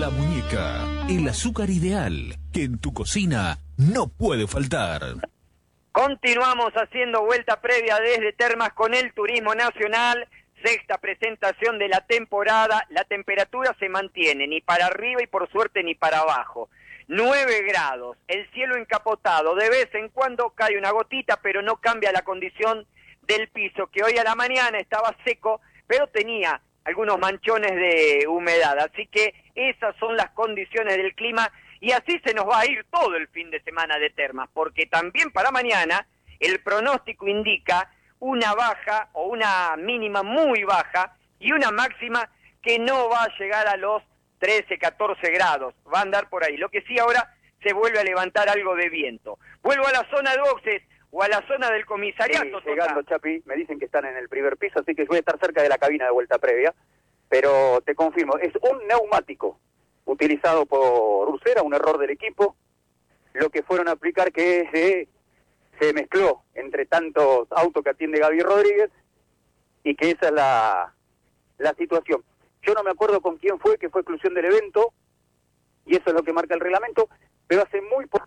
La Muñeca, el azúcar ideal que en tu cocina no puede faltar. Continuamos haciendo vuelta previa desde Termas con el turismo nacional, sexta presentación de la temporada. La temperatura se mantiene ni para arriba y por suerte ni para abajo. 9 grados, el cielo encapotado, de vez en cuando cae una gotita, pero no cambia la condición del piso, que hoy a la mañana estaba seco, pero tenía algunos manchones de humedad. Así que esas son las condiciones del clima. Y así se nos va a ir todo el fin de semana de Termas, porque también para mañana el pronóstico indica una baja o una mínima muy baja y una máxima que no va a llegar a los 13, 14 grados. Va a andar por ahí. Lo que sí ahora se vuelve a levantar algo de viento. Vuelvo a la zona de boxes o a la zona del comisariato. Sí, llegando, Chapi, me dicen que están en el primer piso, así que voy a estar cerca de la cabina de vuelta previa, pero te confirmo, es un neumático utilizado por Ursera, un error del equipo, lo que fueron a aplicar que se mezcló entre tantos autos que atiende Gaby Rodríguez y que esa es la situación. Yo no me acuerdo con quién fue, que fue exclusión del evento, y eso es lo que marca el reglamento, pero hace muy poco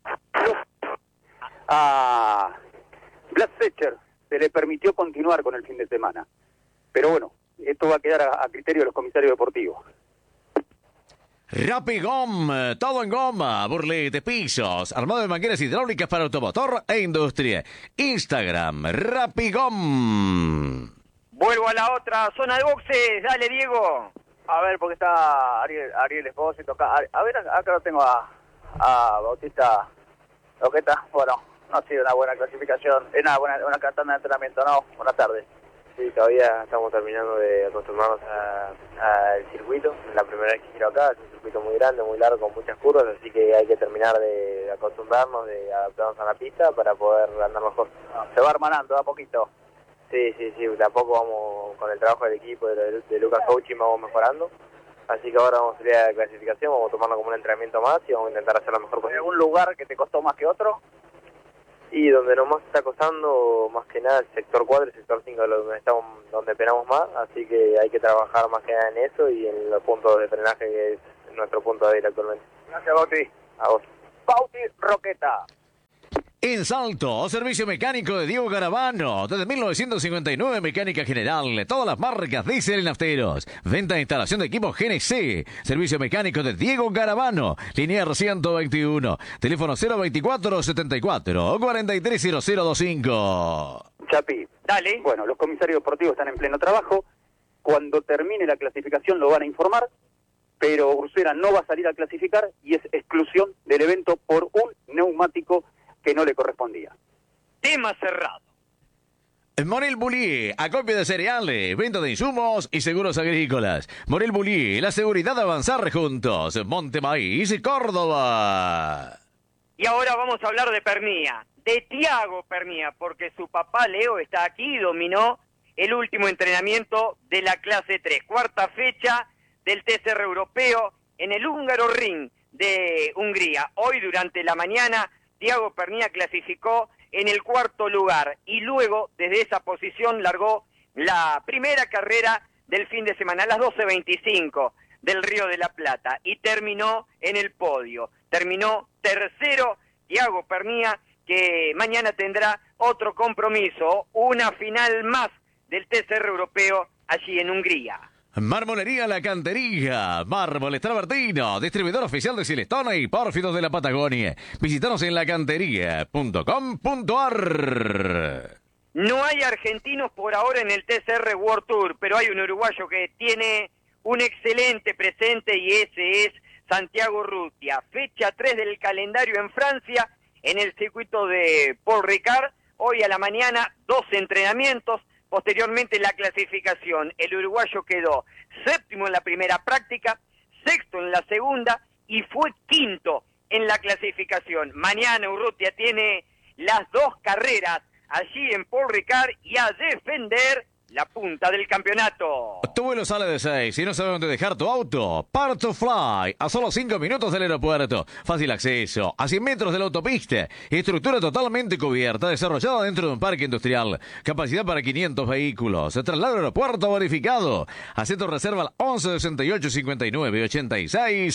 a Blas Secher se le permitió continuar con el fin de semana. Pero bueno, esto va a quedar a criterio de los comisarios deportivos. Rapigom, todo en goma, burlete, pisos, armado de mangueras hidráulicas para automotor e industria. Instagram, Rapigom. Vuelvo a la otra zona de boxes, dale Diego. A ver, porque está Ariel Espósito acá. A ver, acá lo tengo a Bautista Roqueta. Bueno, no ha sido una buena clasificación, una tanda de entrenamiento, ¿no? Buenas tardes. Sí, todavía estamos terminando de acostumbrarnos al circuito. La primera vez que giro acá es un circuito muy grande, muy largo, con muchas curvas, así que hay que terminar de acostumbrarnos, de adaptarnos a la pista para poder andar mejor. Se va hermanando a poquito. Sí, de a poco vamos con el trabajo del equipo, de Lucas Coaching, vamos mejorando. Así que ahora vamos a salir a la clasificación, vamos a tomarlo como un entrenamiento más y vamos a intentar hacer lo mejor posible. ¿Algún lugar que te costó más que otro? Y donde nos más está costando, más que nada, el sector 4, el sector 5, donde penamos más, así que hay que trabajar más que nada en eso y en los puntos de frenaje, que es nuestro punto débil actualmente. Gracias, Bauti. A vos. Bauti Roqueta. En Salto, servicio mecánico de Diego Garavano. Desde 1959, mecánica general. Todas las marcas diésel y nafteros. Venta e instalación de equipos GNC. Servicio mecánico de Diego Garavano. Linear 121. Teléfono 024 74 430025. Chapi, Dale. Bueno, los comisarios deportivos están en pleno trabajo. Cuando termine la clasificación lo van a informar, pero Ursera no va a salir a clasificar y es exclusión del evento por un neumático que no le correspondía. Tema cerrado. Morel Bullier, acopio de cereales, venta de insumos y seguros agrícolas. Morel Bullier, la seguridad de avanzar juntos. Monte Maíz, Córdoba. Y ahora vamos a hablar de Pernía, de Tiago Pernía, porque su papá Leo está aquí y dominó el último entrenamiento de la clase 3. Cuarta fecha del TCR europeo en el Húngaro Ring de Hungría. Hoy durante la mañana Tiago Pernía clasificó en el cuarto lugar y luego desde esa posición largó la primera carrera del fin de semana a las 12:25 del Río de la Plata y terminó en el podio. Terminó tercero Tiago Pernía, que mañana tendrá otro compromiso, una final más del TCR europeo allí en Hungría. Marmolería La Cantería, Mármoles Travertino, distribuidor oficial de Silestone y Pórfidos de la Patagonia. Visítanos en lacantería.com.ar. No hay argentinos por ahora en el TCR World Tour, pero hay un uruguayo que tiene un excelente presente y ese es Santiago Urrutia. Fecha 3 del calendario en Francia, en el circuito de Paul Ricard. Hoy a la mañana 12 entrenamientos. Posteriormente la clasificación, el uruguayo quedó séptimo en la primera práctica, sexto en la segunda y fue quinto en la clasificación. Mañana Urrutia tiene las dos carreras allí en Paul Ricard y a defender la punta del campeonato. Tu vuelo sale de 6 y no sabes dónde dejar tu auto. Part to Fly, a solo 5 minutos del aeropuerto. Fácil acceso, a 100 metros de la autopista. Estructura totalmente cubierta, desarrollada dentro de un parque industrial. Capacidad para 500 vehículos. Traslado al aeropuerto verificado. Haz tu reserva al 11 68 59 86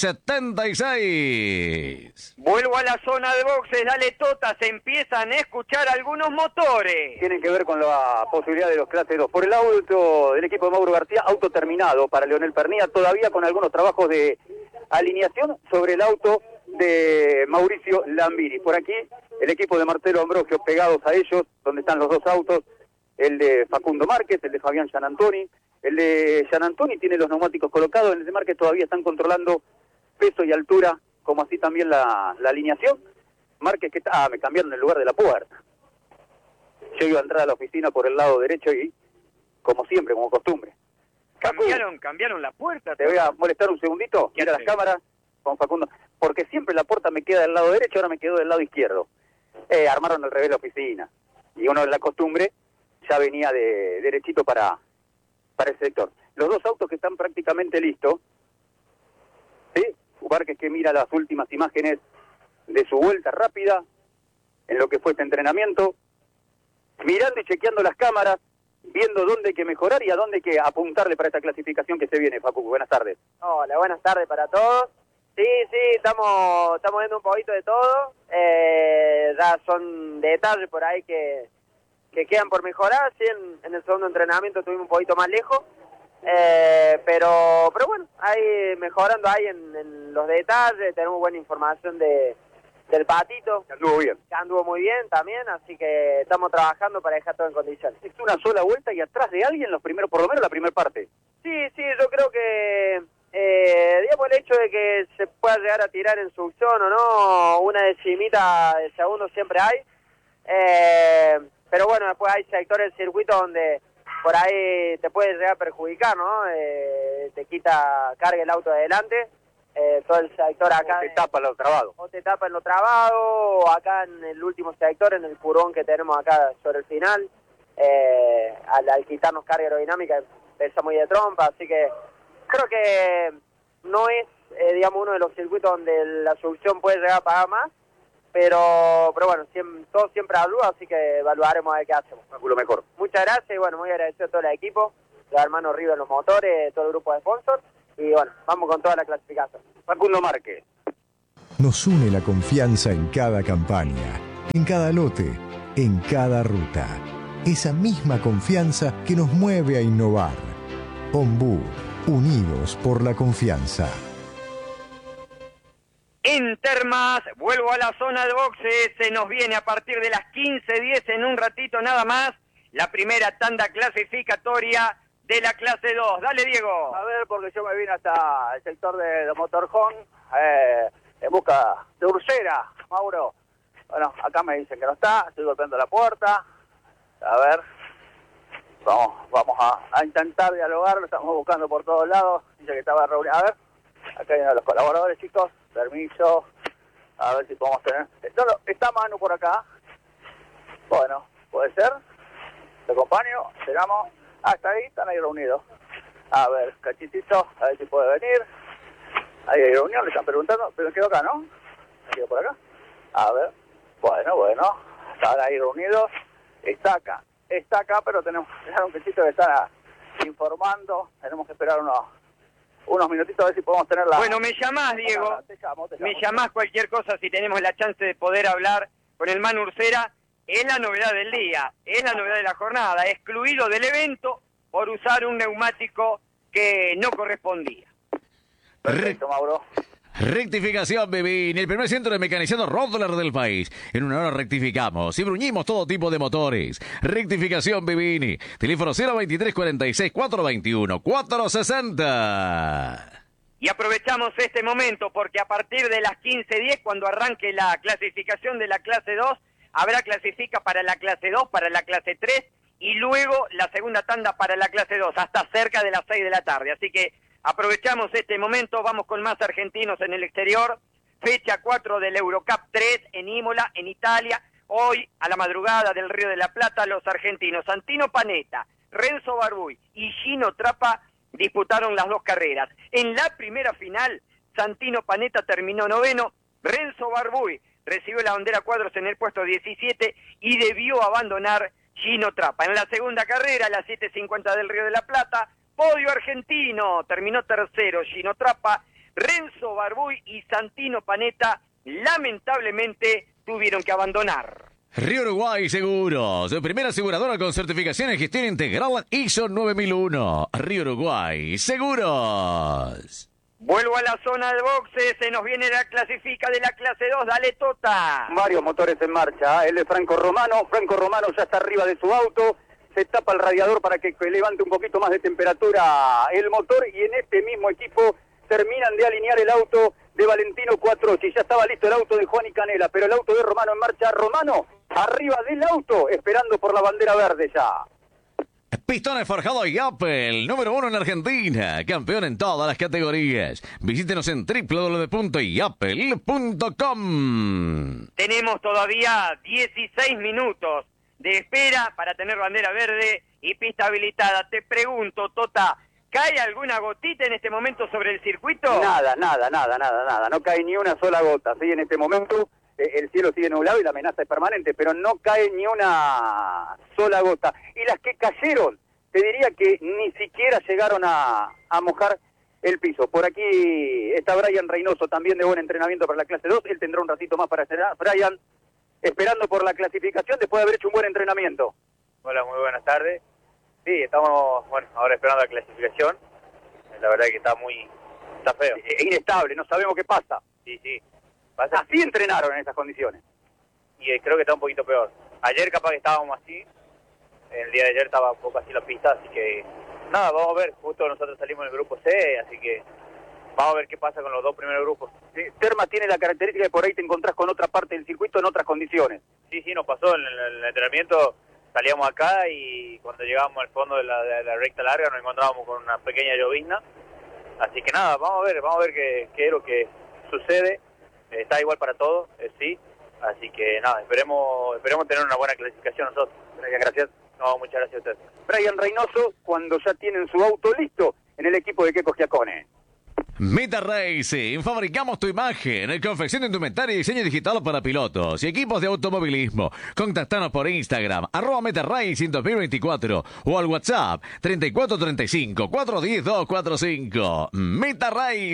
76. Vuelvo a la zona de boxes, dale Tota, se empiezan a escuchar algunos motores. Tienen que ver con la posibilidad de los clases 2. Por el auto del equipo de Mauro García, auto terminado para Leonel Pernía, todavía con algunos trabajos de alineación sobre el auto de Mauricio Lambiri. Por aquí, el equipo de Marcelo Ambrogio pegados a ellos, donde están los dos autos, el de Facundo Márquez, el de Fabián Gianantoni. El de Gianantoni tiene los neumáticos colocados, el de Márquez todavía están controlando peso y altura, como así también la alineación. Márquez que está... me cambiaron el lugar de la puerta. Yo iba a entrar a la oficina por el lado derecho y, como siempre, como costumbre. Cambiaron la puerta. Te voy a molestar un segundito, mira las cámaras con Facundo, porque siempre la puerta me queda del lado derecho, ahora me quedó del lado izquierdo. Armaron al revés la oficina, y uno de la costumbre ya venía de derechito para ese sector. Los dos autos que están prácticamente listos, ¿sí? Márquez que mira las últimas imágenes de su vuelta rápida, en lo que fue este entrenamiento, mirando y chequeando las cámaras, viendo dónde hay que mejorar y a dónde hay que apuntarle para esta clasificación que se viene. Facu, buenas tardes. Hola, buenas tardes para todos. Sí, estamos viendo un poquito de todo. Ya son detalles por ahí que quedan por mejorar. Sí, en el segundo entrenamiento estuvimos un poquito más lejos. Pero bueno, ahí mejorando ahí en los detalles. Tenemos buena información del Patito. Que anduvo bien. Que anduvo muy bien también, así que estamos trabajando para dejar todo en condiciones. Es una sola vuelta y atrás de alguien los primeros, por lo menos la primera parte. Sí, yo creo que, digamos, el hecho de que se pueda llegar a tirar en succión o no, una decimita de segundo siempre hay. Pero bueno, después hay sectores del circuito donde por ahí te puede llegar a perjudicar, ¿no? Te quita carga el auto de adelante. Todo el sector acá... O te tapa lo trabado. O te tapa en lo trabado, o acá en el último sector, en el curón que tenemos acá sobre el final. Al quitarnos carga aerodinámica pesa muy de trompa, así que creo que no es, digamos, uno de los circuitos donde la solución puede llegar a pagar más, pero bueno, todo siempre a duda, así que evaluaremos a ver qué hacemos. Lo mejor. Muchas gracias y bueno, muy agradecido a todo el equipo, los hermanos River en los motores, todo el grupo de sponsors, y bueno, vamos con toda la clasificación. Facundo Márquez. Nos une la confianza en cada campaña, en cada lote, en cada ruta. Esa misma confianza que nos mueve a innovar. Ombú, unidos por la confianza. En Termas, vuelvo a la zona de boxes, se nos viene a partir de las 15:10 en un ratito nada más, la primera tanda clasificatoria de la clase 2. Dale, Diego. A ver, porque yo me vine hasta el sector de Motorhome en busca de Ursera, Mauro. Bueno, acá me dicen que no está, estoy golpeando la puerta. A ver, vamos a intentar dialogar, lo estamos buscando por todos lados. Dice que estaba reunido. A ver, acá vienen los colaboradores, chicos. Permiso. A ver si podemos tener... ¿Está Manu por acá? Bueno, puede ser. Te acompaño, llegamos. Está ahí, están ahí reunidos. A ver, cachitito, a ver si puede venir. Ahí hay reunión, le están preguntando, pero quedó acá, ¿no? ¿Me quedo por acá? A ver, bueno, están ahí reunidos. Está acá, pero tenemos que dejar un cachito que está informando. Tenemos que esperar unos minutitos a ver si podemos tener la... Bueno, me llamás, Diego. Te llamo. Me llamás cualquier cosa si tenemos la chance de poder hablar con el Manu Ursera. Es la novedad del día, es la novedad de la jornada, excluido del evento por usar un neumático que no correspondía. Perfecto, Mauro. Rectificación, Bebín, el primer centro de mecanizado Rodler del país. En una hora rectificamos y bruñimos todo tipo de motores. Rectificación, Bebini. Teléfono 023 46 421 460. Y aprovechamos este momento porque a partir de las 15:10, cuando arranque la clasificación de la clase 2, habrá clasifica para la clase 2, para la clase 3 y luego la segunda tanda para la clase 2, hasta cerca de las 6 de la tarde. Así que aprovechamos este momento, vamos con más argentinos en el exterior. Fecha 4 del Eurocup 3 en Imola, en Italia. Hoy, a la madrugada del Río de la Plata, los argentinos Santino Panetta, Renzo Barbuy y Gino Trapa disputaron las 2 carreras. En la primera final, Santino Panetta terminó 9º, Renzo Barbuy recibió la bandera cuadros en el puesto 17 y debió abandonar Gino Trapa. En la segunda carrera, la 750 del Río de la Plata, podio argentino, terminó 3º Gino Trapa, Renzo Barbuy y Santino Panetta lamentablemente tuvieron que abandonar. Río Uruguay Seguros, primera aseguradora con certificación en gestión integral ISO 9001. Río Uruguay Seguros. Vuelvo a la zona de boxes, se nos viene la clasifica de la clase 2, dale Tota. Varios motores en marcha, el de Franco Romano ya está arriba de su auto, se tapa el radiador para que levante un poquito más de temperatura el motor y en este mismo equipo terminan de alinear el auto de Valentino Quattrocchi. Ya estaba listo el auto de Juan y Canela, pero el auto de Romano en marcha. Romano arriba del auto, esperando por la bandera verde ya. Pistones forjados y Apple, número 1 en Argentina, campeón en todas las categorías. Visítenos en www.yapel.com. Tenemos todavía 16 minutos de espera para tener bandera verde y pista habilitada. Te pregunto, Tota, ¿cae alguna gotita en este momento sobre el circuito? Nada. No cae ni una sola gota. ¿Sí? En este momento el cielo sigue nublado y la amenaza es permanente, pero no cae ni una sola gota. Y las que cayeron, te diría que ni siquiera llegaron a mojar el piso. Por aquí está Brian Reynoso, también de buen entrenamiento para la clase 2. Él tendrá un ratito más para hacer. Brian, esperando por la clasificación después de haber hecho un buen entrenamiento. Hola, muy buenas tardes. Sí, estamos, ahora esperando la clasificación. La verdad que está feo. Es inestable, no sabemos qué pasa. Sí. Así entrenaron en esas condiciones. Y creo que está un poquito peor. Ayer capaz que estábamos así. El día de ayer estaba un poco así la pista, así que... Nada, vamos a ver. Justo nosotros salimos del grupo C, así que... Vamos a ver qué pasa con los 2 primeros grupos. Sí, Terma tiene la característica de por ahí te encontrás con otra parte del circuito en otras condiciones. Sí, nos pasó en el entrenamiento. Salíamos acá y cuando llegábamos al fondo de la recta larga nos encontrábamos con una pequeña llovizna. Así que nada, vamos a ver qué es lo que sucede. Está igual para todos, sí. Así que nada, esperemos tener una buena clasificación nosotros. Brian, gracias. No, muchas gracias a ustedes. Brian Reynoso, cuando ya tienen su auto listo en el equipo de Queco Giacone. Meta Racing, fabricamos tu imagen, confección de indumentaria y diseño digital para pilotos y equipos de automovilismo. Contactanos por Instagram, @MetaRacing 2024 o al WhatsApp 3435 410 245. Meta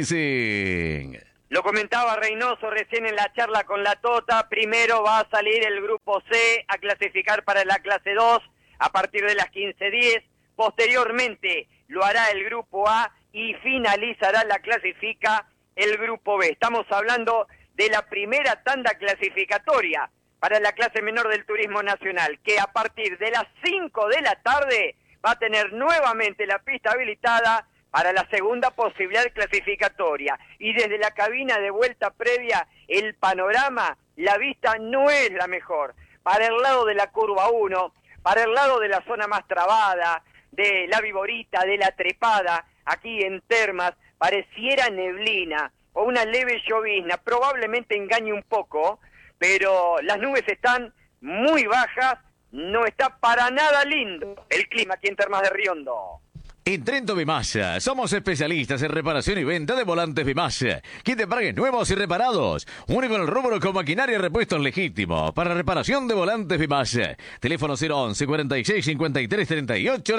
Racing. Lo comentaba Reynoso recién en la charla con la Tota. Primero va a salir el grupo C a clasificar para la clase 2 a partir de las 15:10. Posteriormente lo hará el grupo A y finalizará la clasifica el grupo B. Estamos hablando de la primera tanda clasificatoria para la clase menor del turismo nacional, que a partir de las 5 de la tarde va a tener nuevamente la pista habilitada para la segunda posibilidad clasificatoria. Y desde la cabina de vuelta previa, el panorama, la vista no es la mejor. Para el lado de la curva 1, para el lado de la zona más trabada, de la Viborita, de la Trepada, aquí en Termas, pareciera neblina o una leve llovizna, probablemente engañe un poco, pero las nubes están muy bajas, no está para nada lindo el clima aquí en Termas de Riondo. En Trento Vimasa, somos especialistas en reparación y venta de volantes Vimasa. Kit de embragues nuevos y reparados. Único en el rubro con maquinaria y repuestos legítimos. Para reparación de volantes Vimasa. Teléfono 011 46 53 38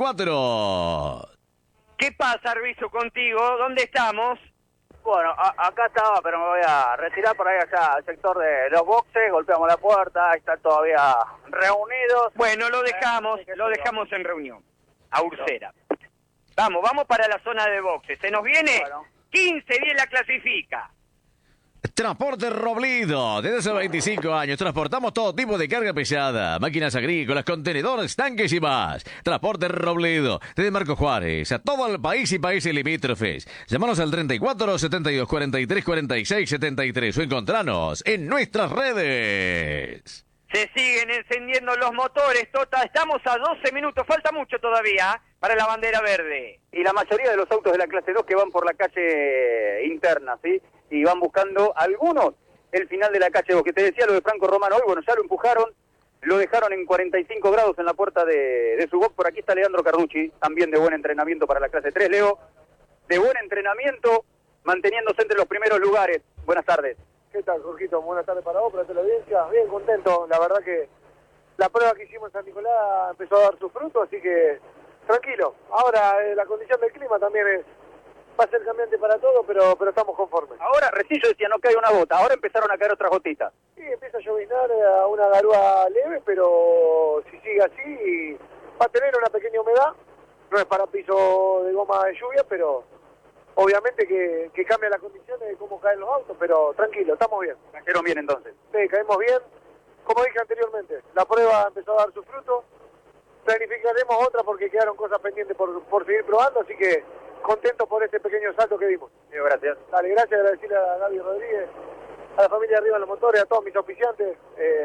94. ¿Qué pasa, Arbizu, contigo? ¿Dónde estamos? Bueno, acá estaba, pero me voy a retirar por ahí allá al sector de los boxes, golpeamos la puerta, están todavía reunidos. Bueno, lo dejamos en reunión. A Ursera. Vamos para la zona de boxes. Se nos viene 15-10 la clasifica. Transporte Robledo. Desde hace 25 años transportamos todo tipo de carga pesada, máquinas agrícolas, contenedores, tanques y más. Transporte Robledo. Desde Marco Juárez a todo el país y países limítrofes. Llámanos al 34 72 43 46 73 o encontranos en nuestras redes. Se siguen encendiendo los motores, Tota. Estamos a 12 minutos. Falta mucho todavía para la bandera verde. Y la mayoría de los autos de la clase 2 que van por la calle interna, ¿sí? Y van buscando algunos el final de la calle. Porque te decía lo de Franco Romano hoy, bueno, ya lo empujaron, lo dejaron en 45 grados en la puerta de su box. Por aquí está Leandro Carducci, también de buen entrenamiento para la clase 3. Leo, de buen entrenamiento, manteniéndose entre los primeros lugares. Buenas tardes. ¿Qué tal, Jorgito? Buenas tardes para vos, para toda la audiencia. Bien contento, la verdad que la prueba que hicimos en San Nicolás empezó a dar sus frutos, así que tranquilo. Ahora la condición del clima también va a ser cambiante para todo, pero estamos conformes. Ahora, recién yo decía, no cae una gota, ahora empezaron a caer otras gotitas. Sí, empieza a lloviznar a una garúa leve, pero si sigue así, va a tener una pequeña humedad. No es para piso de goma de lluvia, pero obviamente que cambia las condiciones de cómo caen los autos, pero tranquilo, estamos bien. Cayeron bien entonces. Sí, caemos bien. Como dije anteriormente, la prueba empezó a dar sus frutos. Planificaremos otra porque quedaron cosas pendientes por seguir probando, así que contento por este pequeño salto que dimos. Sí, gracias. Dale, gracias, agradecerle a Gaby Rodríguez, a la familia de Arriba en los Motores, a todos mis auspiciantes,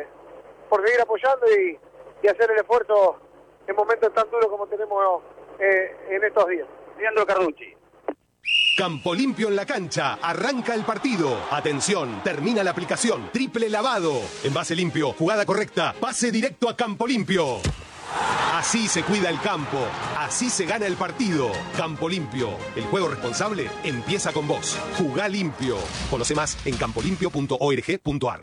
por seguir apoyando y hacer el esfuerzo en momentos tan duros como tenemos en estos días. Leandro Carducci. Campo Limpio en la cancha, arranca el partido. Atención, termina la aplicación. Triple lavado. Envase limpio, jugada correcta, pase directo a Campo Limpio. Así se cuida el campo, así se gana el partido. Campo Limpio, el juego responsable empieza con vos. Jugá limpio. Conoce más en campolimpio.org.ar.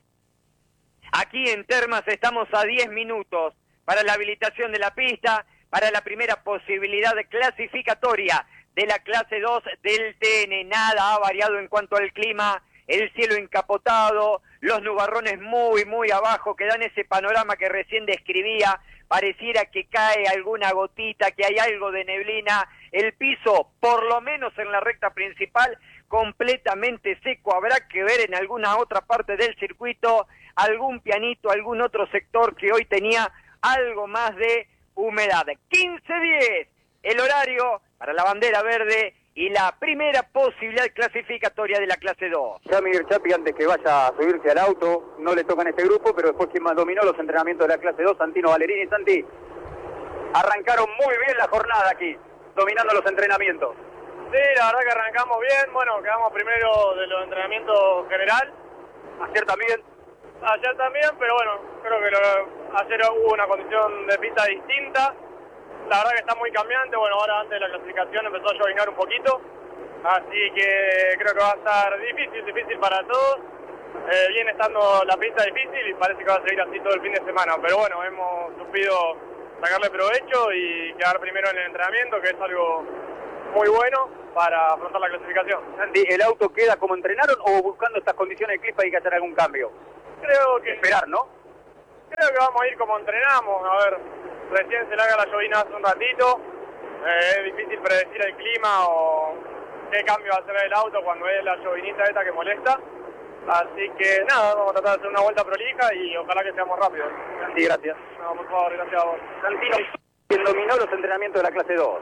Aquí en Termas estamos a 10 minutos para la habilitación de la pista, para la primera posibilidad de clasificatoria de la clase 2 del TN. Nada ha variado en cuanto al clima, el cielo encapotado, los nubarrones muy abajo que dan ese panorama que recién describía. Pareciera que cae alguna gotita, que hay algo de neblina. El piso, por lo menos en la recta principal, completamente seco. Habrá que ver en alguna otra parte del circuito algún pianito, algún otro sector que hoy tenía algo más de humedad. 15:10, el horario para la bandera verde y la primera posibilidad clasificatoria de la clase 2. Ya Miguel Chapi, antes que vaya a subirse al auto, no le tocan este grupo, pero después quien más dominó los entrenamientos de la clase 2, Santino Valerini. Santi, arrancaron muy bien la jornada aquí, dominando los entrenamientos. Sí, la verdad que arrancamos bien, bueno, quedamos primero de los entrenamientos general. Ayer también. Ayer también, pero bueno, creo que ayer hubo una condición de pista distinta. La verdad que está muy cambiante, bueno, ahora antes de la clasificación empezó a lloviznar un poquito, así que creo que va a estar difícil para todos. Viene estando la pista difícil y parece que va a seguir así todo el fin de semana, pero bueno, hemos supido sacarle provecho y quedar primero en el entrenamiento, que es algo muy bueno para afrontar la clasificación. Santi, ¿el auto queda como entrenaron o buscando estas condiciones de clima hay que hacer algún cambio? Creo que... Esperar, ¿no? Creo que vamos a ir como entrenamos, a ver, recién se larga la llovina hace un ratito, es difícil predecir el clima o qué cambio va a hacer el auto cuando es la llovinita esta que molesta, así que nada, vamos a tratar de hacer una vuelta prolija y ojalá que seamos rápidos. Sí, gracias. No, por favor, gracias a vos. Santino, quien dominó los entrenamientos de la clase 2.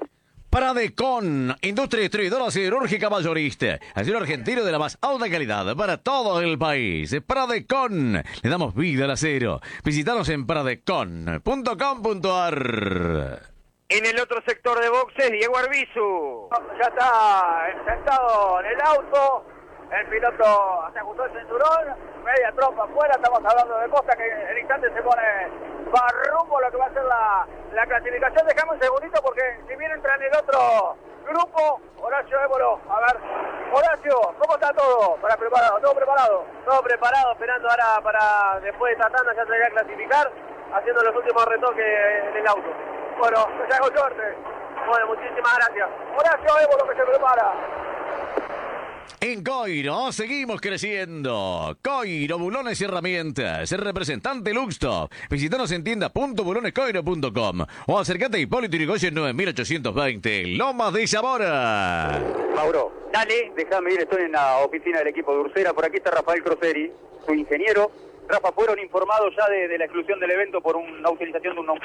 Paradecon, industria distribuidora siderúrgica mayorista. Acero argentino de la más alta calidad para todo el país. Paradecon, le damos vida al acero. Visítanos en paradecon.com.ar. En el otro sector de boxes, Diego Arbizu. Ya está sentado en el auto, el piloto se ajustó el cinturón, media tropa afuera, estamos hablando de Costa que en instante se pone para rumbo lo que va a ser la clasificación. Dejame un segundito porque si bien entra en el otro grupo, Horacio Évolo, a ver, Horacio, ¿cómo está todo? ¿Preparado? ¿Todo preparado? Todo preparado, esperando ahora para después de esta tanda ya se va a clasificar, haciendo los últimos retoques en el auto. Bueno, te hago suerte. Bueno, muchísimas gracias. Horacio Évolo que se prepara. En Coiro seguimos creciendo. Coiro, bulones y herramientas. El representante Luxtop. Visítanos en tienda.bulonescoiro.com o acércate a Hipólito Yrigoyen 9820, Lomas de Zamora. Mauro, Dale. déjame ir, estoy en la oficina del equipo de Ursera. Por aquí está Rafael Croseri, su ingeniero. Rafa, fueron informados ya de la exclusión del evento por una utilización de un...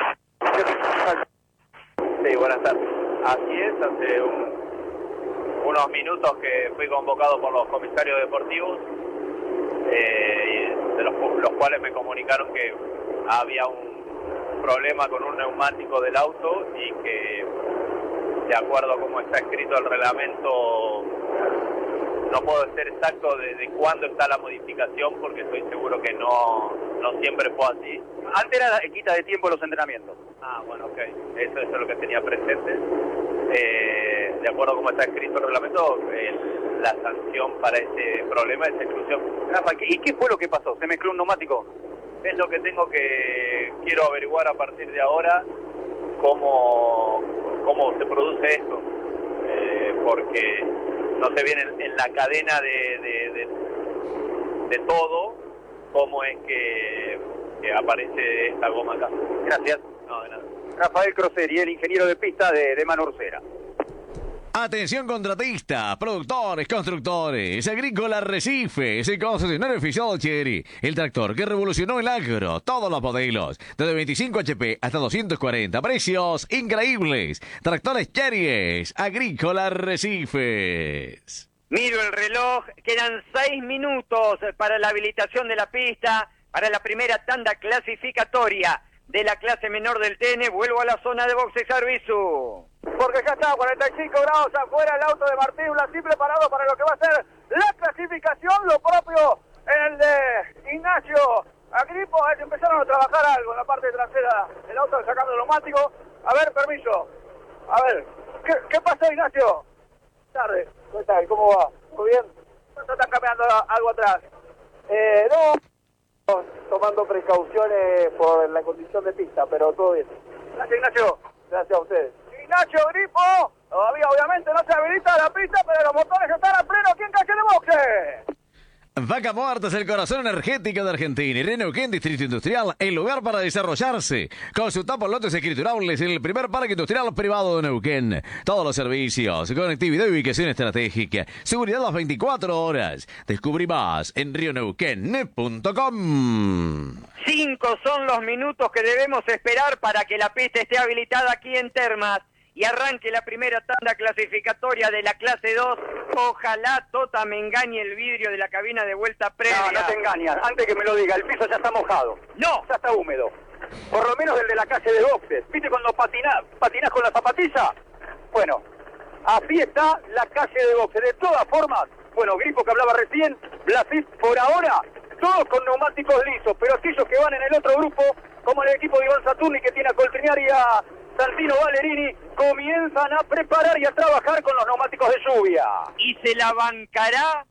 Sí, buenas tardes. Así es, hace unos minutos que fui convocado por los comisarios deportivos, de los cuales me comunicaron que había un problema con un neumático del auto y que, de acuerdo a cómo está escrito el reglamento no puedo ser exacto de cuándo está la modificación, porque estoy seguro que no siempre fue así. Antes era quita de tiempo los entrenamientos. Ah, bueno, ok. Eso es lo que tenía presente. De acuerdo a cómo está escrito el reglamento, la sanción para ese problema es exclusión. Rafa, ¿y qué fue lo que pasó? ¿Se mezcló un neumático? Es lo que quiero averiguar a partir de ahora, cómo se produce esto. Porque no se viene en la cadena de todo, cómo es que aparece esta goma acá. Gracias. No, de nada. Rafael Croseri, el ingeniero de pista de Manu Ursera. Atención contratistas, productores, constructores, Agrícola Arrecifes, el concesionario oficial Chery, el tractor que revolucionó el agro, todos los modelos, desde 25 HP hasta 240, precios increíbles, tractores Chery, Agrícola Arrecifes. Miro el reloj, quedan 6 minutos para la habilitación de la pista, para la primera tanda clasificatoria de la clase menor del TN. Vuelvo a la zona de boxe servicio. Porque ya está, 45 grados afuera el auto de Martín Blasí preparado para lo que va a ser la clasificación, lo propio en el de Ignacio Agripo. Empezaron a trabajar algo en la parte trasera del auto sacando el neumático. A ver, permiso. A ver, ¿qué pasó, Ignacio? Tarde, ¿qué tal? ¿Cómo va? ¿Muy bien? ¿No están cambiando algo atrás? No, tomando precauciones por la condición de pista, pero todo bien. Gracias, Ignacio. Gracias a ustedes. Ignacio Gripo, todavía obviamente no se habilita la pista, pero los motores están a pleno aquí en calle de boxe. Vaca Muerta es el corazón energético de Argentina y Reneuquén Distrito Industrial, el lugar para desarrollarse. Consulta por lotes escriturables en el primer parque industrial privado de Neuquén. Todos los servicios, conectividad y ubicación estratégica, seguridad las 24 horas. Descubrí más en rioneuquén.com. 5 son los minutos que debemos esperar para que la pista esté habilitada aquí en Termas y arranque la primera tanda clasificatoria de la clase 2. Ojalá Tota me engañe el vidrio de la cabina de vuelta previa. No te engañas. Antes que me lo diga, el piso ya está mojado. No. Ya está húmedo. Por lo menos el de la calle de boxes. ¿Viste cuando patinás con la zapatilla? Bueno, así está la calle de boxes. De todas formas, bueno, Gripo que hablaba recién, Blasí por ahora, todos con neumáticos lisos, pero aquellos que van en el otro grupo, como el equipo de Iván Saturni que tiene a Coltrinear y a Santino Valerini, comienzan a preparar y a trabajar con los neumáticos de lluvia. ¿Y se la bancará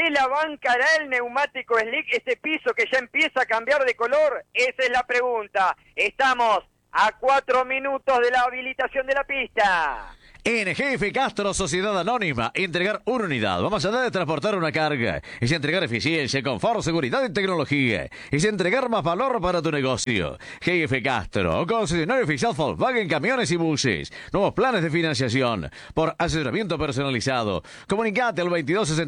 el neumático slick, este piso que ya empieza a cambiar de color? Esa es la pregunta. Estamos a 4 minutos de la habilitación de la pista. En GF Castro Sociedad Anónima, entregar una unidad, vamos allá de transportar una carga, es entregar eficiencia, confort, seguridad y tecnología, es entregar más valor para tu negocio. GF Castro, concesionario oficial Volkswagen Camiones y Buses, nuevos planes de financiación, por asesoramiento personalizado. Comunicate al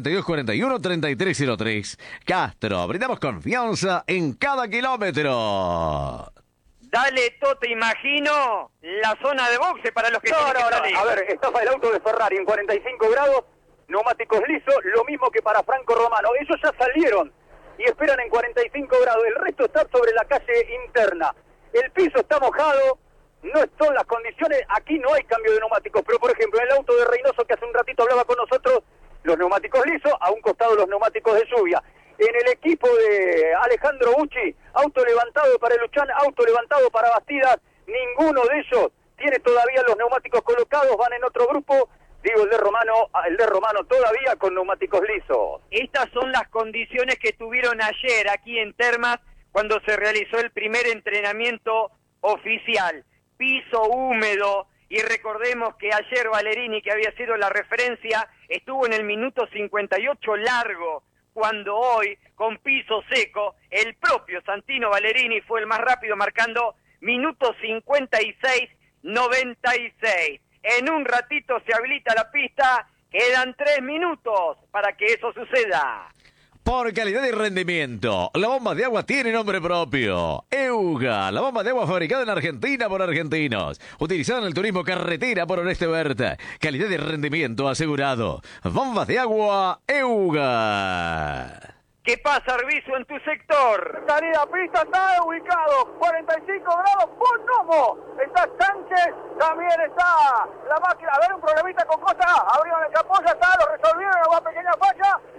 2262413303. Castro, brindamos confianza en cada kilómetro. Dale, Toto, imagino la zona de boxe para los que No. salir. A ver, estafa el auto de Ferrari en 45 grados, neumáticos lisos, lo mismo que para Franco Romano. Ellos ya salieron y esperan en 45 grados. El resto está sobre la calle interna. El piso está mojado, no son las condiciones. Aquí no hay cambio de neumáticos, pero por ejemplo, en el auto de Reynoso que hace un ratito hablaba con nosotros, los neumáticos lisos, a un costado los neumáticos de lluvia. En el equipo de Alejandro Bucci, auto levantado para Luchán, auto levantado para Bastidas, ninguno de ellos tiene todavía los neumáticos colocados, van en otro grupo, digo el de Romano todavía con neumáticos lisos. Estas son las condiciones que tuvieron ayer aquí en Termas cuando se realizó el primer entrenamiento oficial. Piso húmedo, y recordemos que ayer Valerini, que había sido la referencia, estuvo en el minuto 58 largo, cuando hoy, con piso seco, el propio Santino Valerini fue el más rápido, marcando minuto 56:96. En un ratito se habilita la pista, quedan 3 minutos para que eso suceda. Por calidad y rendimiento, la bomba de agua tiene nombre propio. EUGA, la bomba de agua fabricada en Argentina por argentinos. Utilizada en el turismo carretera por Oreste Berta. Calidad y rendimiento asegurado. Bombas de agua EUGA. ¿Qué pasa, Arvizu, en tu sector? Salida a pista, está ubicado 45 grados, Bonomo, está Sánchez, también está la máquina. A ver, un problemita con Costa, abrieron el capó, ya está, lo resolvieron, una pequeña falla.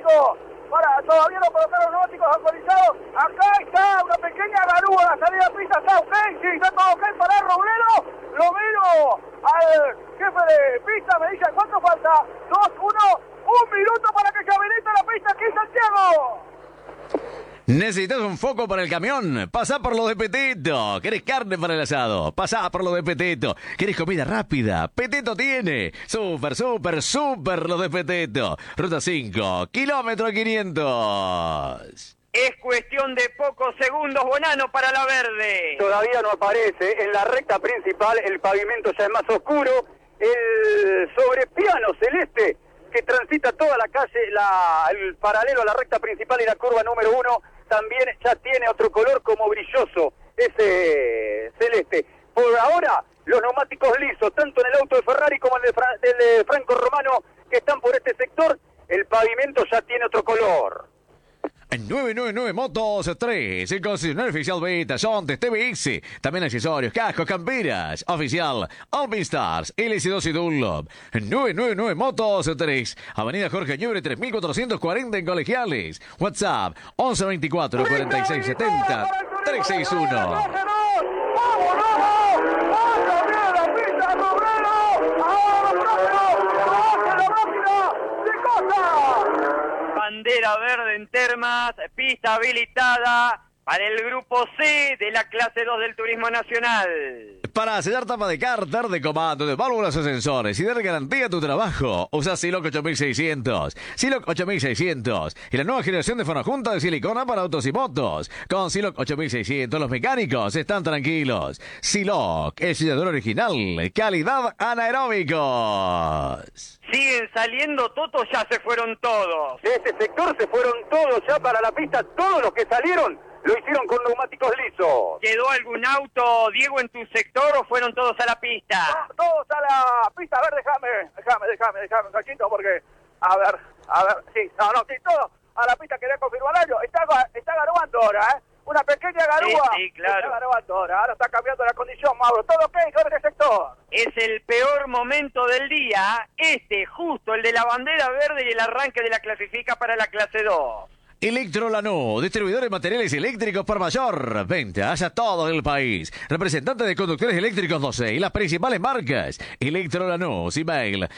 neumáticos. Todavía no colocaron neumáticos actualizados. Acá está una pequeña garúa, la salida de pista está ok, sí, está todo ok para Robledo. Lo miro al jefe de pista, me dice, ¿cuánto falta? 2, 1, 1 minuto para que se habilite la pista aquí, Santiago. ¿Necesitas un foco para el camión? Pasá por lo de Peteto. ¿Querés carne para el asado? Pasá por lo de Peteto. ¿Querés comida rápida? Peteto tiene. Súper lo de Peteto. Ruta 5, kilómetro 500. Es cuestión de pocos segundos, Bonano, para la verde. Todavía no aparece. En la recta principal el pavimento ya es más oscuro. El sobrepiano celeste que transita toda la calle, el paralelo a la recta principal y la curva número 1, también ya tiene otro color como brilloso, ese celeste. Por ahora, los neumáticos lisos, tanto en el auto de Ferrari como en el de Franco Romano, que están por este sector, el pavimento ya tiene otro color. En 999 Motos 3, el concesionario oficial Beta, Sontes, TVX, también accesorios, cascos, camperas, oficial, Alpine Stars, LS2 y Dunlop. 999 Motos 3, Avenida Jorge Ñuble 3440 en Colegiales. WhatsApp 1124 4670 361. Bandera verde en Termas, pista habilitada para el grupo C de la clase 2 del Turismo Nacional. Para sellar tapa de cárter, de comando, de válvulas o sensores y dar garantía a tu trabajo, usa Siloc 8600. Siloc 8600 y la nueva generación de fonojunta de silicona para autos y motos. Con Siloc 8600 los mecánicos están tranquilos. Siloc, el sellador original, calidad anaeróbicos. Siguen saliendo totos, ya se fueron todos. De este sector se fueron todos ya para la pista, todos los que salieron lo hicieron con neumáticos lisos. ¿Quedó algún auto, Diego, en tu sector o fueron todos a la pista? No, todos a la pista. A ver, déjame un cachito porque, a ver, sí, sí, todos a la pista. Quería confirmar algo. Está garuando ahora, una pequeña garúa. Sí, claro. Está garuando ahora está cambiando la condición, Mauro. Todo ok con este sector. Es el peor momento del día, justo el de la bandera verde y el arranque de la clasifica para la clase 2. Electrolanú, distribuidor de materiales eléctricos por mayor. Ventas a todo el país. Representante de conductores eléctricos 12 y las principales marcas. Electrolanú, email,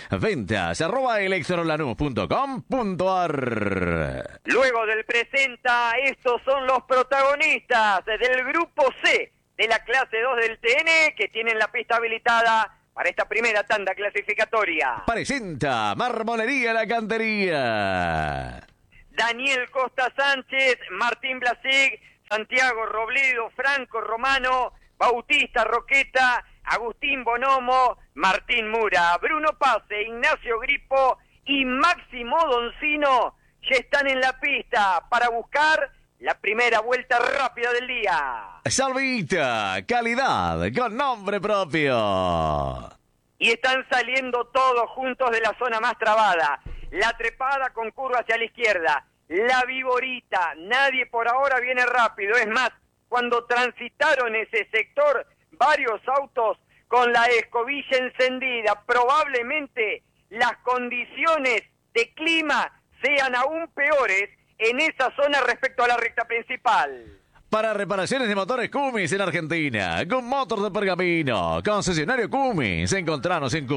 ventas@electrolanú.com.ar. Luego del presenta, estos son los protagonistas del grupo C de la clase 2 del TN que tienen la pista habilitada para esta primera tanda clasificatoria. Presenta Marmolería La Cantería. Daniel Costa Sánchez, Martín Blasig, Santiago Robledo, Franco Romano, Bautista Roqueta, Agustín Bonomo, Martín Mura, Bruno Pase, Ignacio Gripo y Máximo Doncino ya están en la pista para buscar la primera vuelta rápida del día. Salvita, calidad con nombre propio. Y están saliendo todos juntos de la zona más trabada. La trepada con curva hacia la izquierda. La viborita. Nadie por ahora viene rápido. Es más, cuando transitaron ese sector, varios autos con la escobilla encendida. Probablemente las condiciones de clima sean aún peores en esa zona respecto a la recta principal. Para reparaciones de motores Cummins en Argentina, Gun Motors de Pergamino, concesionario Cummins, encontranos en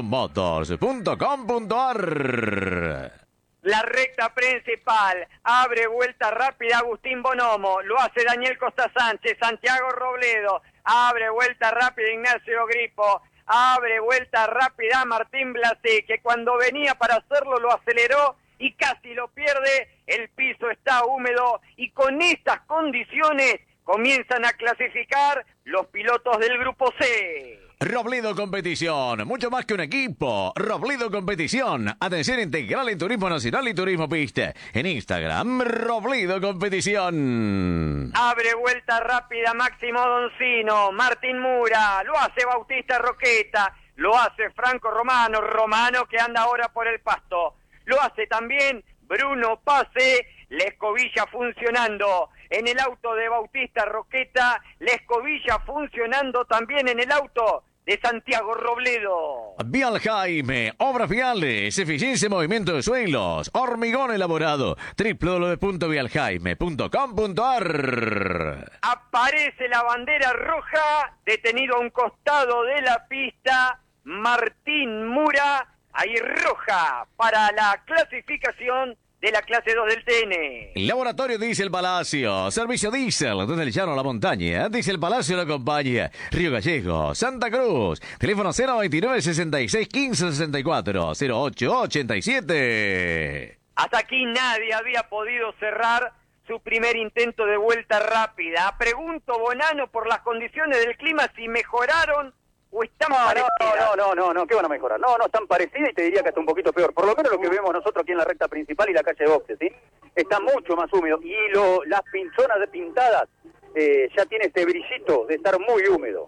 gunmotors.com.ar. La recta principal, abre vuelta rápida Agustín Bonomo, lo hace Daniel Costa Sánchez, Santiago Robledo, abre vuelta rápida Ignacio Gripo, abre vuelta rápida Martín Blasi, que cuando venía para hacerlo lo aceleró y casi lo pierde. El piso está húmedo y con estas condiciones comienzan a clasificar los pilotos del grupo C. Robledo Competición, mucho más que un equipo. Robledo Competición, atención integral en turismo nacional y turismo pista. En Instagram, Robledo Competición. Abre vuelta rápida Máximo Doncino, Martín Mura, lo hace Bautista Roqueta, lo hace Franco Romano, Romano que anda ahora por el pasto. Lo hace también Bruno Pase, la escobilla funcionando en el auto de Bautista Roqueta, la escobilla funcionando también en el auto de Santiago Robledo. Vial Jaime, obras viales, eficiencia en movimiento de suelos, hormigón elaborado, www.vialjaime.com.ar. Aparece la bandera roja, detenido a un costado de la pista, Martín Mura, ahí roja para la clasificación de la clase 2 del TN. Laboratorio Diesel Palacio, servicio diésel desde el llano a la montaña. Diesel Palacio lo acompaña. Río Gallegos, Santa Cruz. Teléfono 029 66 15 64 08 87. Hasta aquí nadie había podido cerrar su primer intento de vuelta rápida. Pregunto, Bonano, por las condiciones del clima, si mejoraron o están parecidas. No, ¿qué van a mejorar? No, están parecidas y te diría que hasta un poquito peor. Por lo menos lo que vemos nosotros aquí en la recta principal y la calle de boxes, ¿sí? Está mucho más húmedo y las pinzonas de pintadas ya tiene este brillito de estar muy húmedo.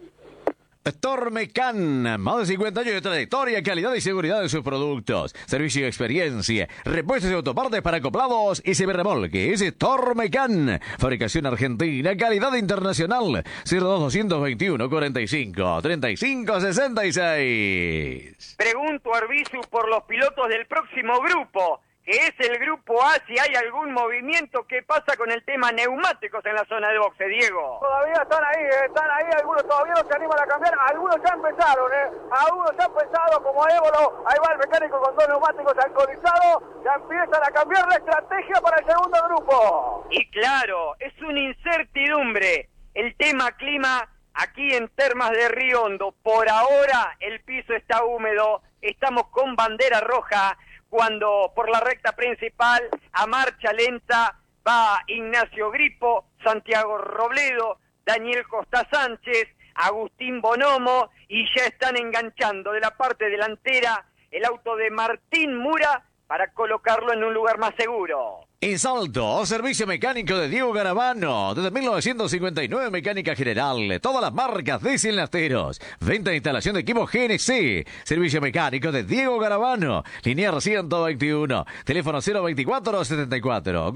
Tormecan, más de 50 años de trayectoria, calidad y seguridad de sus productos, servicio y experiencia, repuestos y autopartes para acoplados y remolques. Tormecan, fabricación argentina, calidad internacional. 02221 45 35 66. Pregunto, Arbizu, por los pilotos del próximo grupo, que es el grupo A, si hay algún movimiento. ¿Qué pasa con el tema neumáticos en la zona de boxe, Diego? Todavía están ahí, algunos todavía no se animan a cambiar, algunos ya empezaron, algunos ya han empezado, como Évolo, ahí va el mecánico con 2 neumáticos alcoholizados, ya empiezan a cambiar la estrategia para el segundo grupo. Y claro, es una incertidumbre el tema clima aquí en Termas de Río Hondo. Por ahora el piso está húmedo, estamos con bandera roja, cuando por la recta principal a marcha lenta va Ignacio Gripo, Santiago Robledo, Daniel Costa Sánchez, Agustín Bonomo, y ya están enganchando de la parte delantera el auto de Martín Mura para colocarlo en un lugar más seguro. En Salto, servicio mecánico de Diego Garavano. Desde 1959, mecánica general. Todas las marcas diésel nafteros. Venta e instalación de equipos GNC. Servicio mecánico de Diego Garavano. Linear 121. Teléfono 024 74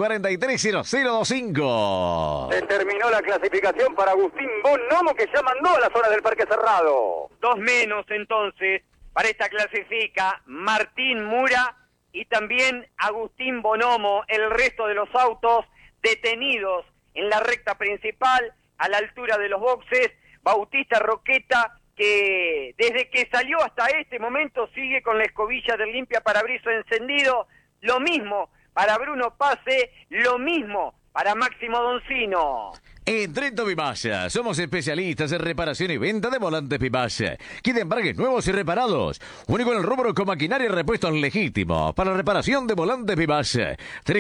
430025. Se terminó la clasificación para Agustín Bonomo, que ya mandó a la zona del parque cerrado. 2 menos entonces. Para esta clasifica Martín Mura y también Agustín Bonomo. El resto de los autos detenidos en la recta principal, a la altura de los boxes. Bautista Roqueta, que desde que salió hasta este momento sigue con la escobilla del limpia parabrisas encendido. Lo mismo para Bruno Pase, lo mismo para Máximo Doncino. En Trento Vimasa, somos especialistas en reparación y venta de volantes Vimasa. Quieren embragues nuevos y reparados. Único en el rubro con maquinaria y repuestos legítimos para reparación de volantes Vimasa.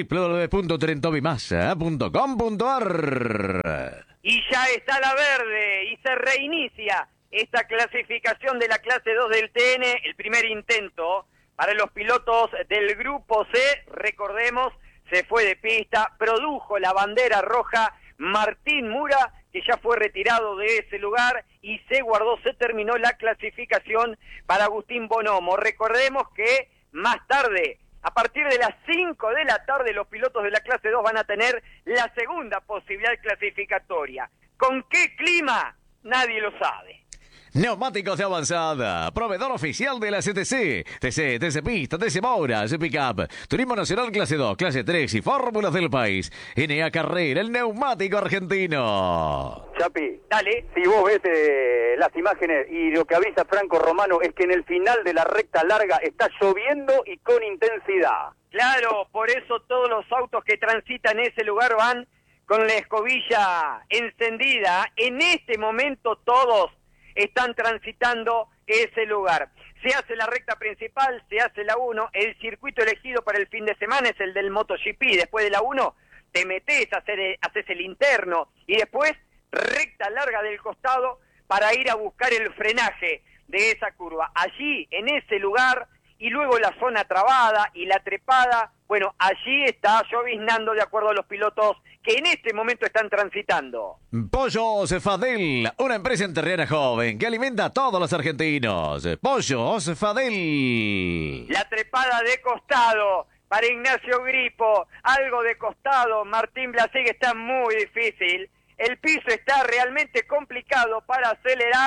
www.trentovimasa.com.ar. Y ya está la verde y se reinicia esta clasificación de la clase 2 del TN, el primer intento para los pilotos del grupo C. Recordemos, se fue de pista, produjo la bandera roja Martín Mura, que ya fue retirado de ese lugar y se terminó la clasificación para Agustín Bonomo. Recordemos que más tarde, a partir de las 5 de la tarde, los pilotos de la clase 2 van a tener la segunda posibilidad clasificatoria. ¿Con qué clima? Nadie lo sabe. Neumáticos de avanzada, proveedor oficial de la CTC, TC Pista, TC Mouras, Pickup, Turismo Nacional Clase 2, Clase 3 y Fórmulas del país. NA Carrera, el neumático argentino. Chapi, dale. Si vos ves las imágenes y lo que avisa Franco Romano es que en el final de la recta larga está lloviendo y con intensidad. Claro, por eso todos los autos que transitan ese lugar van con la escobilla encendida. En este momento todos están transitando ese lugar. Se hace la recta principal, se hace la 1, el circuito elegido para el fin de semana es el del MotoGP. Después de la 1 te metés, haces el interno y después recta larga del costado para ir a buscar el frenaje de esa curva. Allí, en ese lugar, y luego la zona trabada y la trepada, bueno, allí está lloviznando de acuerdo a los pilotos que en este momento están transitando. Pollos Fadel, una empresa enterrera joven que alimenta a todos los argentinos. Pollos Fadel. La trepada de costado para Ignacio Gripo, algo de costado, Martín Blasé, que está muy difícil. El piso está realmente complicado para acelerar,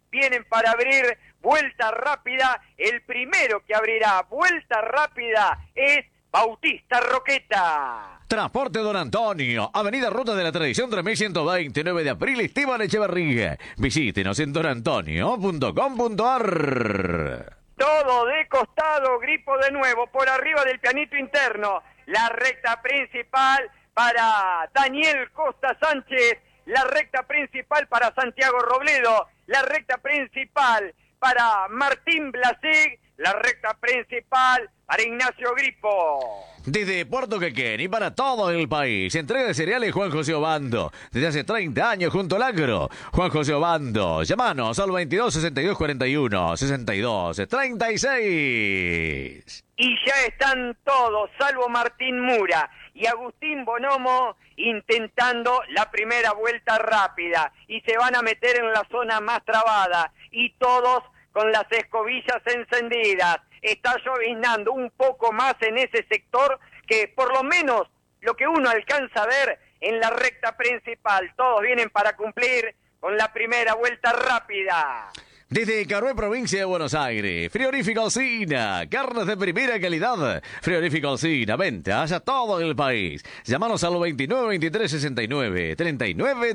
vienen para abrir vuelta rápida. El primero que abrirá vuelta rápida es Bautista Roqueta. Transporte Don Antonio, Avenida Ruta de la Tradición 3120, 9 de abril, Esteban Echeverría. Visítenos en donantonio.com.ar. Todo de costado, Gripo de nuevo, por arriba del pianito interno. La recta principal para Daniel Costa Sánchez, la recta principal para Santiago Robledo, la recta principal para Martín Blasig, la recta principal para Ignacio Gripo. Desde Puerto Quequén y para todo el país, entrega de cereales Juan José Obando. Desde hace 30 años junto al agro. Juan José Obando, llámanos al 22 62 41 62 36. Y ya están todos, salvo Martín Mura y Agustín Bonomo, intentando la primera vuelta rápida. Y se van a meter en la zona más trabada. Y todos con las escobillas encendidas. Está lloviznando un poco más en ese sector que por lo menos lo que uno alcanza a ver en la recta principal. Todos vienen para cumplir con la primera vuelta rápida. Desde Carué, provincia de Buenos Aires, Frigorífico Alsina, carnes de primera calidad. Frigorífico Alsina, ventas a todo el país. Llámanos al 29 23 69 39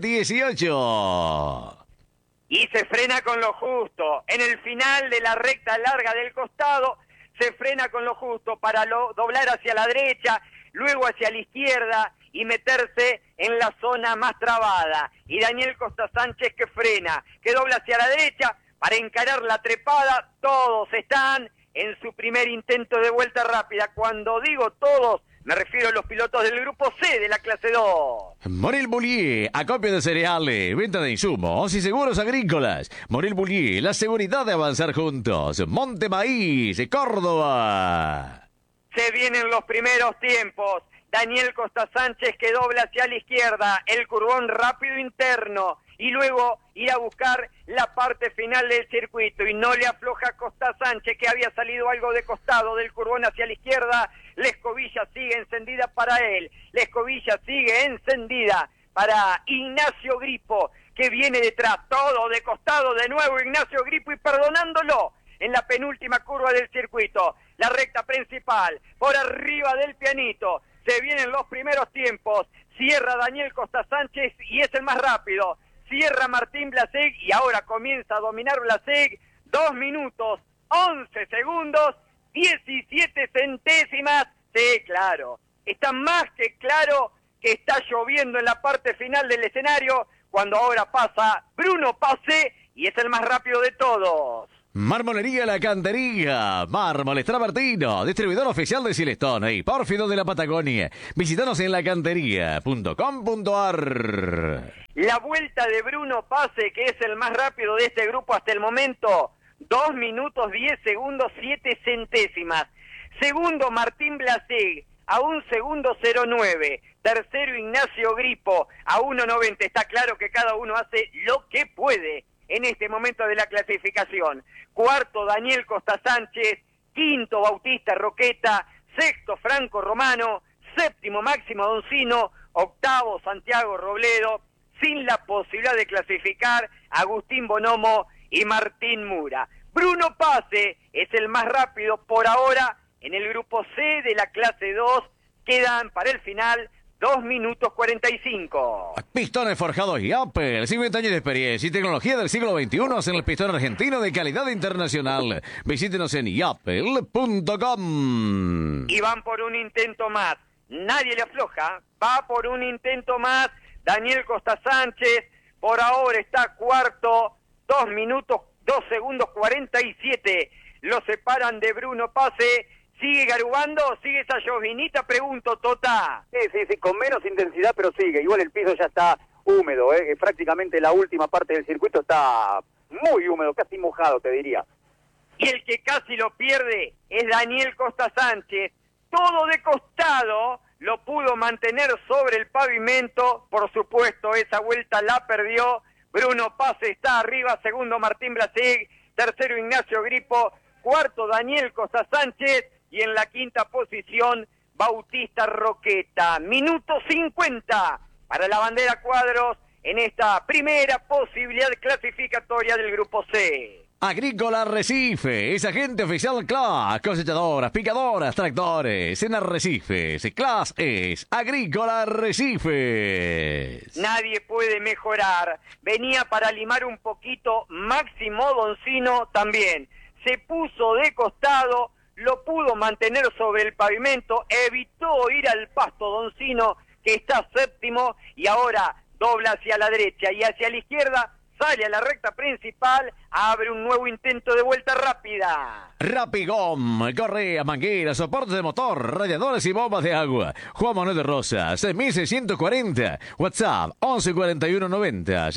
18. Y se frena con lo justo. En el final de la recta larga del costado, se frena con lo justo para doblar hacia la derecha, luego hacia la izquierda y meterse en la zona más trabada. Y Daniel Costa Sánchez que frena, que dobla hacia la derecha para encarar la trepada. Todos están en su primer intento de vuelta rápida. Cuando digo todos, me refiero a los pilotos del grupo C de la clase 2. Morel Bullier, acopio de cereales, venta de insumos y seguros agrícolas. Morel Bullier, la seguridad de avanzar juntos. Monte Maíz, Córdoba. Se vienen los primeros tiempos. Daniel Costa Sánchez que dobla hacia la izquierda, el curvón rápido interno y luego ir a buscar la parte final del circuito y no le afloja a Costa Sánchez que había salido algo de costado del curvón hacia la izquierda. La escobilla sigue encendida para él, la escobilla sigue encendida para Ignacio Gripo que viene detrás, todo de costado de nuevo Ignacio Gripo y perdonándolo en la penúltima curva del circuito, la recta principal, por arriba del pianito. Se vienen los primeros tiempos, cierra Daniel Costa Sánchez y es el más rápido, cierra Martín Blasig y ahora comienza a dominar Blasig, 2 minutos, 11 segundos, 17 centésimas, sí, claro, está más que claro que está lloviendo en la parte final del escenario, cuando ahora pasa Bruno Pase y es el más rápido de todos. Marmolería La Cantería, Mármoles Travertino, distribuidor oficial de Silestone y Pórfido de la Patagonia. Visítanos en lacantería.com.ar. La vuelta de Bruno Pase, que es el más rápido de este grupo hasta el momento, 2 minutos 10 segundos 7 centésimas. Segundo Martín Blasig, a 1 segundo 09. Tercero Ignacio Gripo, a 1.90. Está claro que cada uno hace lo que puede en este momento de la clasificación. Cuarto Daniel Costa Sánchez, quinto Bautista Roqueta, sexto Franco Romano, séptimo Máximo Doncino, octavo Santiago Robledo, sin la posibilidad de clasificar Agustín Bonomo y Martín Mura. Bruno Pase es el más rápido por ahora en el grupo C de la clase 2, quedan para el final 2 minutos 45. Pistones forjados y Apple, 50 años de experiencia y tecnología del siglo XXI en el pistón argentino de calidad internacional. Visítenos en yapel.com. Y van por un intento más. Nadie le afloja. Va por un intento más. Daniel Costa Sánchez, por ahora está cuarto. 2 minutos, 2 segundos 47. Lo separan de Bruno Pase. ¿Sigue garubando? ¿Sigue esa llovinita? Pregunto, Tota. Sí, con menos intensidad, pero sigue. Igual el piso ya está húmedo, prácticamente la última parte del circuito está muy húmedo, casi mojado, te diría. Y el que casi lo pierde es Daniel Costa Sánchez. Todo de costado lo pudo mantener sobre el pavimento. Por supuesto, esa vuelta la perdió. Bruno Pase está arriba, segundo Martín Blasig, tercero Ignacio Gripo, cuarto Daniel Costa Sánchez, y en la quinta posición, Bautista Roqueta. Minuto 50 para la bandera cuadros en esta primera posibilidad clasificatoria del Grupo C. Agrícola Arrecife, es agente oficial CLAS, cosechadoras, picadoras, tractores, en Arrecifes, CLAS es Agrícola Arrecifes. Nadie puede mejorar, venía para limar un poquito, Máximo Doncino también, se puso de costado, lo pudo mantener sobre el pavimento, evitó ir al pasto Doncino, que está séptimo, y ahora dobla hacia la derecha y hacia la izquierda, sale a la recta principal, abre un nuevo intento de vuelta rápida. Rapigom, correa, manguera, soportes de motor, radiadores y bombas de agua. Juan Manuel de Rosas, 6640. WhatsApp, 114190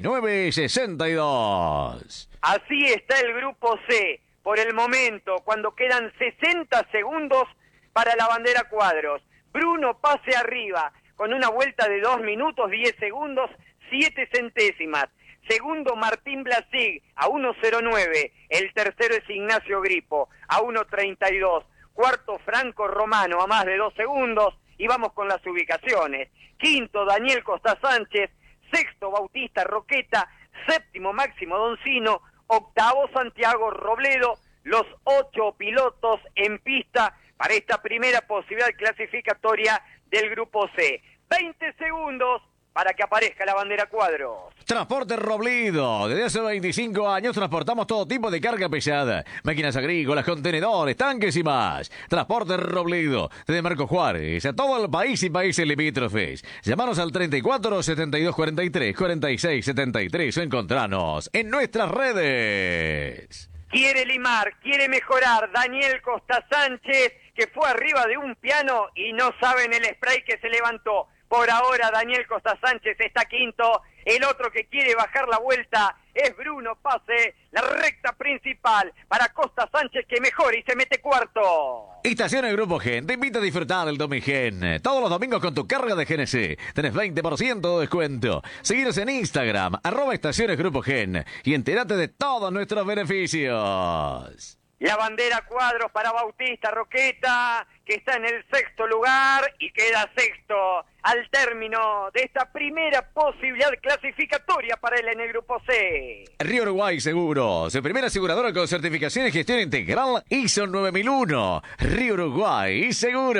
6962. Así está el Grupo C, por el momento, cuando quedan 60 segundos para la bandera cuadros. Bruno pase arriba, con una vuelta de 2 minutos, 10 segundos, 7 centésimas. Segundo, Martín Blasig, a 1.09. El tercero es Ignacio Gripo, a 1.32. Cuarto, Franco Romano, a más de 2 segundos. Y vamos con las ubicaciones. Quinto, Daniel Costa Sánchez. Sexto, Bautista Roqueta. Séptimo, Máximo Doncino. Octavo, Santiago Robledo. Los 8 pilotos en pista para esta primera posibilidad clasificatoria del Grupo C. 20 segundos para que aparezca la bandera cuadros. Transporte Robledo. Desde hace 25 años transportamos todo tipo de carga pesada. Máquinas agrícolas, contenedores, tanques y más. Transporte Robledo. Desde Marco Juárez a todo el país y países limítrofes. Llámanos al 34 72 43 46 73 o encontranos en nuestras redes. Quiere limar, quiere mejorar. Daniel Costa Sánchez, que fue arriba de un piano y no saben el spray que se levantó. Por ahora Daniel Costa Sánchez está quinto, el otro que quiere bajar la vuelta es Bruno Pase, la recta principal para Costa Sánchez que mejora y se mete cuarto. Estaciones Grupo Gen te invita a disfrutar del Domigen. Todos los domingos con tu carga de GNC tenés 20% de descuento. Seguinos en Instagram, @Estaciones Grupo Gen y entérate de todos nuestros beneficios. La bandera cuadros para Bautista Roqueta, que está en el sexto lugar y queda sexto al término de esta primera posibilidad clasificatoria para él en el Grupo C. Río Uruguay Seguros, el primera aseguradora con certificación y gestión integral ISO 9001. Río Uruguay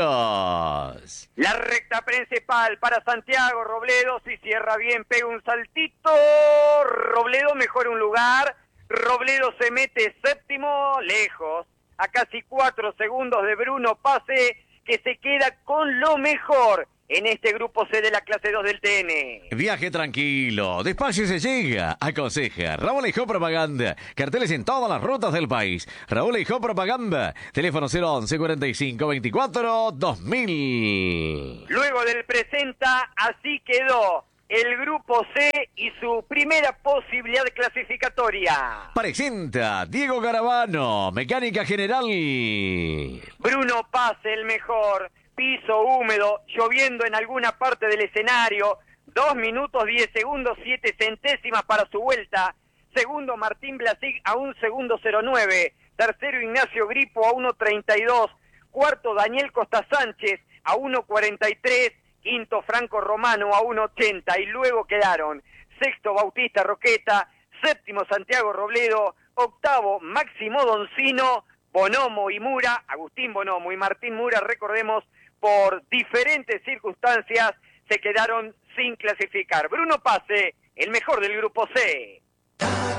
Seguros. La recta principal para Santiago Robledo, si cierra bien, pega un saltito. Robledo mejora un lugar. Robledo se mete séptimo, lejos, a casi 4 segundos de Bruno Pase, que se queda con lo mejor en este Grupo C de la clase 2 del TN. Viaje tranquilo, despacio se llega, aconseja Raúl Ejó Propaganda, carteles en todas las rutas del país. Raúl Ejó Propaganda, teléfono 011 45 24 2000. Luego del presenta, así quedó el Grupo C y su primera posibilidad clasificatoria. Presenta Diego Garavano, Mecánica General. Bruno Pase, el mejor. Piso húmedo, lloviendo en alguna parte del escenario. 2 minutos 10 segundos 7 centésimas para su vuelta. Segundo, Martín Blasig a 1 segundo 09. Tercero, Ignacio Gripo a 1.32. Cuarto, Daniel Costa Sánchez a 1.43. Quinto, Franco Romano a 1.80 y luego quedaron sexto, Bautista Roqueta, séptimo, Santiago Robledo, octavo, Máximo Doncino, Bonomo y Mura, Agustín Bonomo y Martín Mura, recordemos, por diferentes circunstancias se quedaron sin clasificar. Bruno Pase, el mejor del Grupo C.